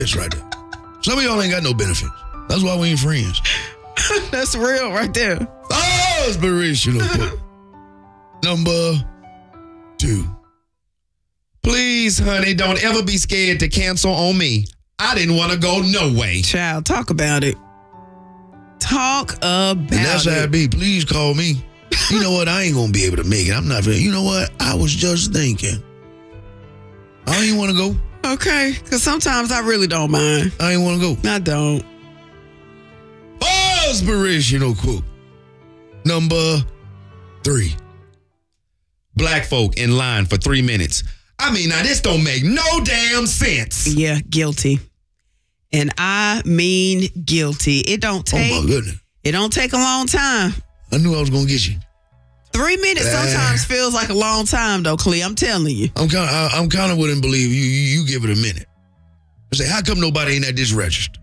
It's right there. Some of y'all ain't got no benefits. That's why we ain't friends. That's real right there. Inspirational quote. Number 2. Please, honey, don't ever be scared to cancel on me. I didn't want to go no way. Child, talk about it. Talk about and that's how it be. Please call me. You know what? I ain't going to be able to make it. I'm not. You know what? I was just thinking. I ain't want to go. Okay, because sometimes I really don't mind. I ain't want to go. I don't. Inspirational quote. Number 3. Black folk in line for 3 minutes. I mean, now this don't make no damn sense. Yeah, guilty. And I mean guilty. It don't take. Oh my goodness. It don't take a long time. I knew I was gonna get you. 3 minutes sometimes feels like a long time, though, Clee. I'm telling you. I'm kind of wouldn't believe you give it a minute. I say, how come nobody ain't at this register?